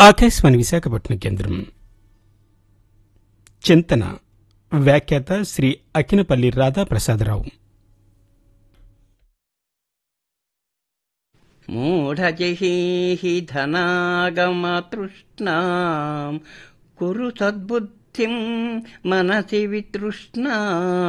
ఆకాశవాణి విశాఖపట్నం కేంద్రం. చింతన వ్యాఖ్యాత శ్రీ అకినపల్లి రాధాప్రసాదరావు. మూఢజహీహి ధనాగమతృష్ణాం కురు సద్బుద్ధిం మనసి వితృష్ణాం